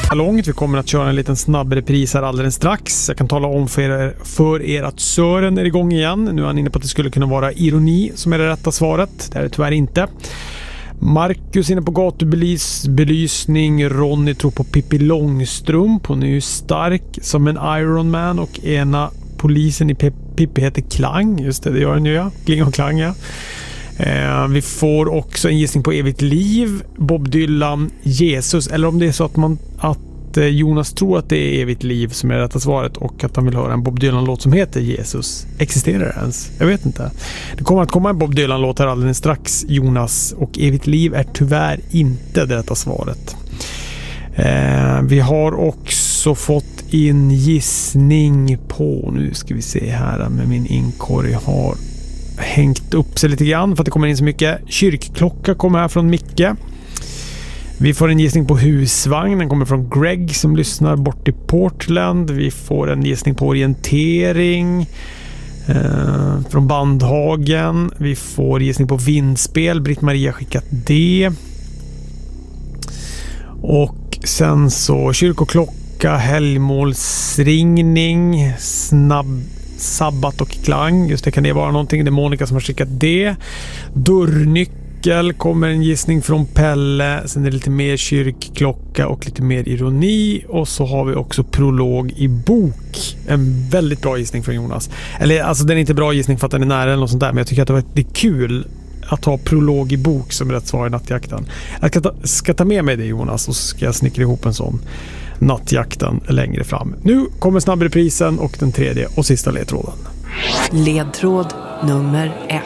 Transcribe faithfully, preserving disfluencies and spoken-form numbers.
Långt. Vi kommer att köra en liten snabb repris här alldeles strax. Jag kan tala om för er, för er att Sören är igång igen. Nu är han inne på att det skulle kunna vara ironi som är det rätta svaret. Det är det tyvärr inte. Marcus inne på gatubelysning. Ronny tror på Pippi Långstrump. Hon är ju stark som en Iron Man. Och ena polisen i Pippi heter Klang. Just det, det gör den ju, ja. Kling och Klang, ja. Eh, vi får också en gissning på evigt liv. Bob Dylan, Jesus. Eller om det är så att, man, att eh, Jonas tror att det är evigt liv som är det rätta svaret och att han vill höra en Bob Dylan-låt som heter Jesus. Existerar det ens? Jag vet inte. Det kommer att komma en Bob Dylan-låt här alldeles strax, Jonas. Och evigt liv är tyvärr inte det rätta svaret. Eh, vi har också fått in gissning på, nu ska vi se här med min inkorg har hängt upp sig lite grann för att det kommer in så mycket. Kyrkklocka kommer här från Micke. Vi får en gissning på husvagn. Den kommer från Greg som lyssnar bort i Portland. Vi får en gissning på orientering eh, från Bandhagen. Vi får gissning på vindspel. Britt-Maria skickat det. Och sen så kyrkoklocka, helgmålsringning, snabb sabbat och klang. Just det, kan det vara någonting. Det är Monica som har skickat det. Dörrnyckel kommer en gissning från Pelle. Sen är det lite mer kyrkklocka och lite mer ironi. Och så har vi också prolog i bok. En väldigt bra gissning från Jonas. Eller alltså den är inte bra gissning för att den är nära eller något sånt där. Men jag tycker att det var det är kul att ha prolog i bok som rätt svar i nattjakten. Jag ska ta, ska ta med mig det, Jonas, och så ska jag snickra ihop en sån nattjakten längre fram. Nu kommer snabbreprisen och den tredje och sista ledtråden. Ledtråd nummer ett.